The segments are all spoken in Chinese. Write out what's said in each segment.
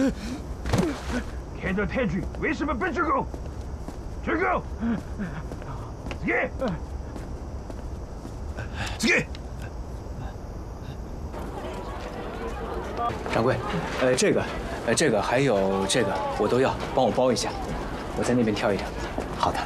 看到太君为什么不鞠躬？鞠躬！这个。 掌柜，这个还有这个，我都要，帮我包一下。我在那边挑一挑。好的。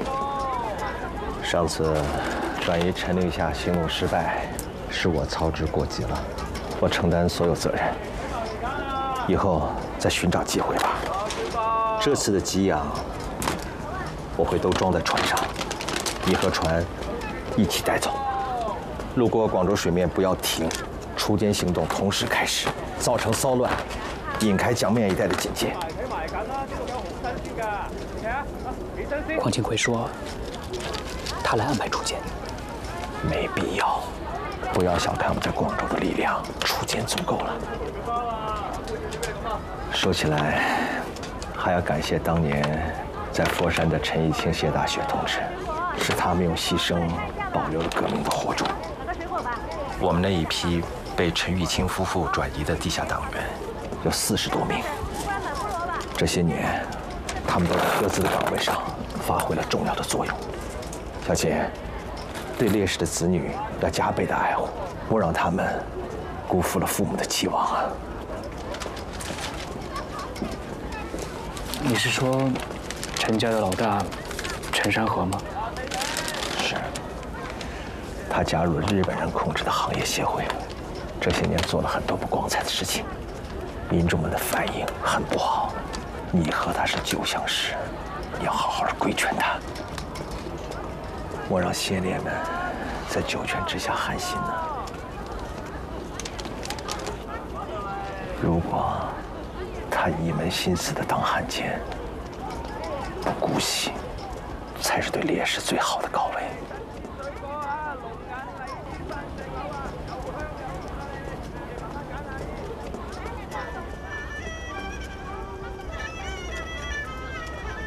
上次转移陈令下行动失败，是我操之过急了，我承担所有责任。以后再寻找机会吧。这次的给养，我会都装在船上，你和船一起带走。路过广州水面不要停。 锄奸行动同时开始，造成骚乱，引开江面一带的警戒。 邝庆奎说，他来安排锄奸， 没必要。不要小看我们在广州的力量，锄奸足够了。说起来，还要感谢当年在佛山的陈义清、谢大雪同志，是他们用牺牲保留了革命的火种。我们那一批。 被陈玉清夫妇转移的地下党员有40多名。这些年，他们都在各自的岗位上发挥了重要的作用。小姐，对烈士的子女要加倍的爱护，不让他们辜负了父母的期望啊！ 你是说陈家的老大陈山河吗？ 是。他加入了日本人控制的行业协会。 这些年做了很多不光彩的事情，民众们的反应很不好。你和他是旧相识，你要好好的规劝他。我让先烈们在九泉之下寒心呢。如果他一门心思的当汉奸，不姑息，才是对烈士最好的告慰。